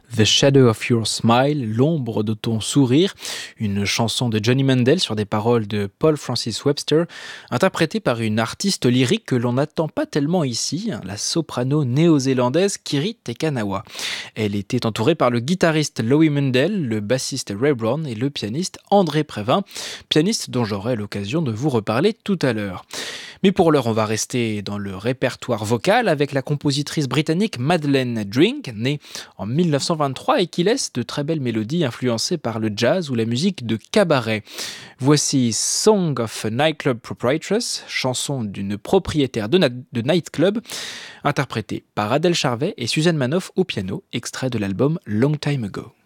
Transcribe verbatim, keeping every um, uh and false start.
The Shadow of Your Smile, l'ombre de ton sourire, une chanson de Johnny Mandel sur des paroles de Paul Francis Webster, interprétée par une artiste lyrique que l'on n'attend pas tellement ici, la soprano néo-zélandaise Kiri Te Kanawa. Elle était entourée par le guitariste Louis Mundell, le bassiste Ray Brown et le pianiste André Prévin, pianiste dont j'aurai l'occasion de vous reparler tout à l'heure. Mais pour l'heure, on va rester dans le répertoire vocal avec la compositrice britannique Madeleine Drink, née en dix-neuf cent vingt-trois et qui laisse de très belles mélodies influencées par le jazz ou la musique de cabaret. Voici Song of a Nightclub Proprietress, chanson d'une propriétaire de, na- de nightclub, interprétée par Adèle Charvet et Suzanne Manoff au piano, extrait de l'album Long Time Ago.